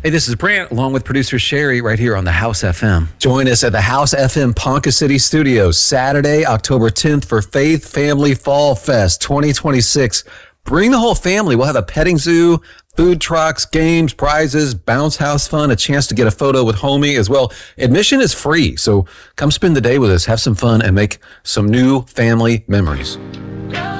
Hey, this is Brant, along with producer Sherry, right here on the House FM. Join us at the House FM Ponca City Studios Saturday, October 10th for Faith Family Fall Fest 2026. Bring the whole family. We'll have a petting zoo, food trucks, games, prizes, bounce house fun, a chance to get a photo with homie as well. Admission is free, so come spend the day with us, have some fun, and make some new family memories.